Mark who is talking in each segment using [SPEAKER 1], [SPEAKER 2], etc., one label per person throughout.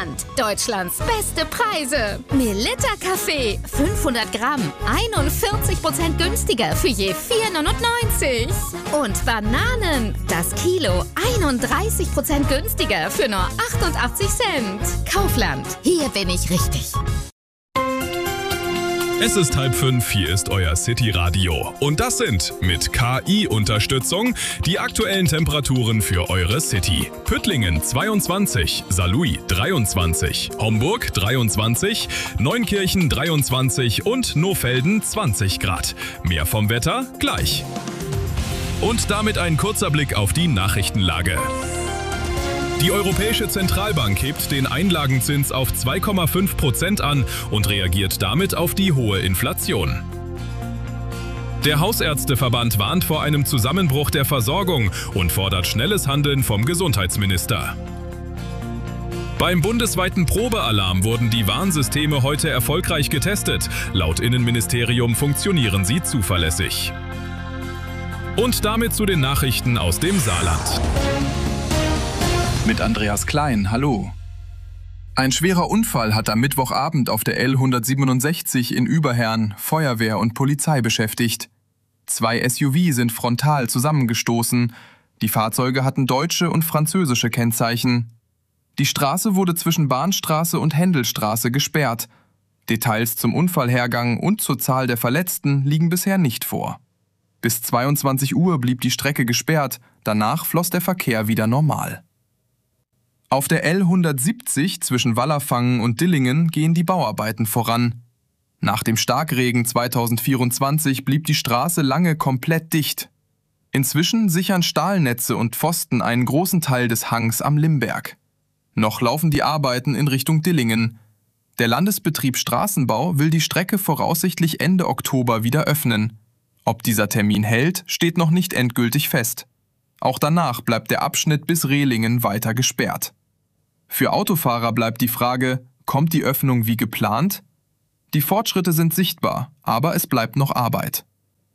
[SPEAKER 1] Land. Deutschlands beste Preise. Melitta Kaffee, 500 Gramm, 41% günstiger für je 4,99. Und Bananen, das Kilo, 31% günstiger für nur 88 Cent. Kaufland, hier bin ich richtig.
[SPEAKER 2] Es ist 4:30, hier ist euer City-Radio. Und das sind mit KI-Unterstützung die aktuellen Temperaturen für eure City. Püttlingen 22, Saarlouis 23, Homburg 23, Neunkirchen 23 und Nohfelden 20 Grad. Mehr vom Wetter gleich. Und damit ein kurzer Blick auf die Nachrichtenlage. Die Europäische Zentralbank hebt den Einlagenzins auf 2,5% an und reagiert damit auf die hohe Inflation. Der Hausärzteverband warnt vor einem Zusammenbruch der Versorgung und fordert schnelles Handeln vom Gesundheitsminister. Beim bundesweiten Probealarm wurden die Warnsysteme heute erfolgreich getestet. Laut Innenministerium funktionieren sie zuverlässig. Und damit zu den Nachrichten aus dem Saarland.
[SPEAKER 3] Mit Andreas Klein, hallo. Ein schwerer Unfall hat am Mittwochabend auf der L167 in Überherrn Feuerwehr und Polizei beschäftigt. 2 SUV sind frontal zusammengestoßen. Die Fahrzeuge hatten deutsche und französische Kennzeichen. Die Straße wurde zwischen Bahnstraße und Händelstraße gesperrt. Details zum Unfallhergang und zur Zahl der Verletzten liegen bisher nicht vor. Bis 22 Uhr blieb die Strecke gesperrt, danach floss der Verkehr wieder normal. Auf der L170 zwischen Wallerfangen und Dillingen gehen die Bauarbeiten voran. Nach dem Starkregen 2024 blieb die Straße lange komplett dicht. Inzwischen sichern Stahlnetze und Pfosten einen großen Teil des Hangs am Limberg. Noch laufen die Arbeiten in Richtung Dillingen. Der Landesbetrieb Straßenbau will die Strecke voraussichtlich Ende Oktober wieder öffnen. Ob dieser Termin hält, steht noch nicht endgültig fest. Auch danach bleibt der Abschnitt bis Rehlingen weiter gesperrt. Für Autofahrer bleibt die Frage, kommt die Öffnung wie geplant? Die Fortschritte sind sichtbar, aber es bleibt noch Arbeit.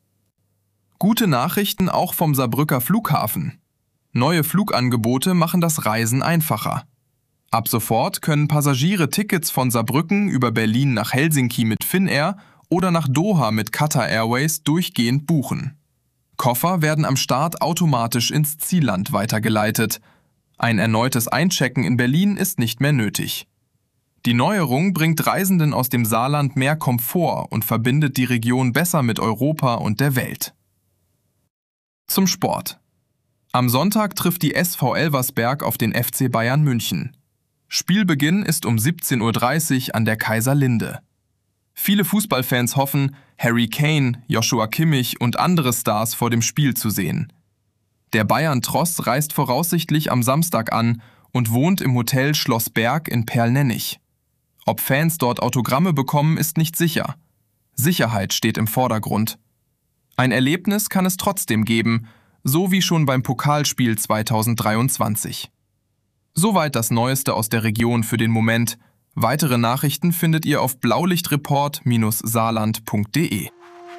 [SPEAKER 3] Gute Nachrichten auch vom Saarbrücker Flughafen. Neue Flugangebote machen das Reisen einfacher. Ab sofort können Passagiere Tickets von Saarbrücken über Berlin nach Helsinki mit Finnair oder nach Doha mit Qatar Airways durchgehend buchen. Koffer werden am Start automatisch ins Zielland weitergeleitet. Ein erneutes Einchecken in Berlin ist nicht mehr nötig. Die Neuerung bringt Reisenden aus dem Saarland mehr Komfort und verbindet die Region besser mit Europa und der Welt. Zum Sport. Am Sonntag trifft die SV Elversberg auf den FC Bayern München. Spielbeginn ist um 17:30 Uhr an der Kaiserlinde. Viele Fußballfans hoffen, Harry Kane, Joshua Kimmich und andere Stars vor dem Spiel zu sehen. Der Bayern-Tross reist voraussichtlich am Samstag an und wohnt im Hotel Schloss Berg in Perlnennich. Ob Fans dort Autogramme bekommen, ist nicht sicher. Sicherheit steht im Vordergrund. Ein Erlebnis kann es trotzdem geben, so wie schon beim Pokalspiel 2023. Soweit das Neueste aus der Region für den Moment. Weitere Nachrichten findet ihr auf blaulichtreport-saarland.de.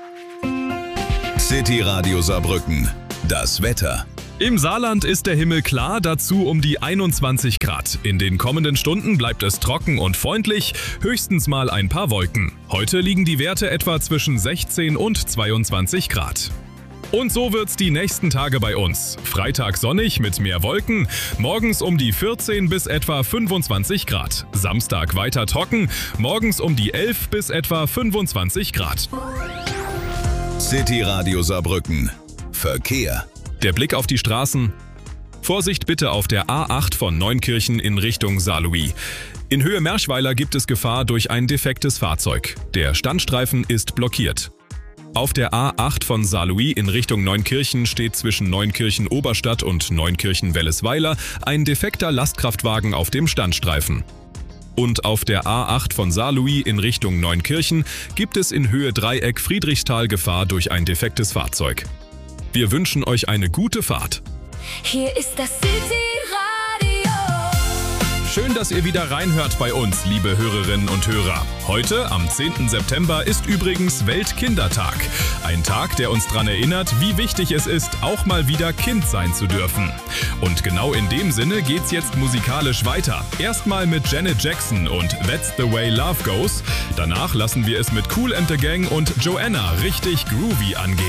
[SPEAKER 4] City Radio Saarbrücken. Das Wetter.
[SPEAKER 2] Im Saarland ist der Himmel klar, dazu um die 21 Grad. In den kommenden Stunden bleibt es trocken und freundlich, höchstens mal ein paar Wolken. Heute liegen die Werte etwa zwischen 16 und 22 Grad. Und so wird's die nächsten Tage bei uns. Freitag sonnig mit mehr Wolken, morgens um die 14 bis etwa 25 Grad. Samstag weiter trocken, morgens um die 11 bis etwa 25 Grad.
[SPEAKER 4] City Radio Saarbrücken. Verkehr.
[SPEAKER 2] Der Blick auf die Straßen. Vorsicht bitte auf der A8 von Neunkirchen in Richtung Saarlouis. In Höhe Merschweiler gibt es Gefahr durch ein defektes Fahrzeug. Der Standstreifen ist blockiert. Auf der A8 von Saarlouis in Richtung Neunkirchen steht zwischen Neunkirchen-Oberstadt und Neunkirchen-Wellesweiler ein defekter Lastkraftwagen auf dem Standstreifen. Und auf der A8 von Saarlouis in Richtung Neunkirchen gibt es in Höhe Dreieck Friedrichsthal Gefahr durch ein defektes Fahrzeug. Wir wünschen euch eine gute Fahrt.
[SPEAKER 5] Hier ist das City Radio.
[SPEAKER 2] schön, dass ihr wieder reinhört bei uns, liebe Hörerinnen und Hörer. Heute, am 10. September, ist übrigens Weltkindertag. Ein Tag, der uns daran erinnert, wie wichtig es ist, auch mal wieder Kind sein zu dürfen. Und genau in dem Sinne geht's jetzt musikalisch weiter. Erstmal mit Janet Jackson und That's the Way Love Goes. Danach lassen wir es mit Kool and the Gang und Joanna richtig groovy angehen.